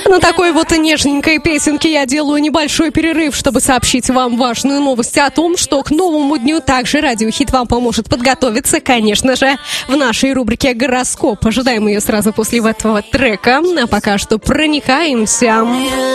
На такой вот нежненькой песенке я делаю небольшой перерыв, чтобы сообщить вам важную новость о том, что к новому дню также радиохит вам поможет подготовиться, конечно же, в нашей рубрике «Гороскоп». Ожидаем ее сразу после этого трека, а пока что проникаемся.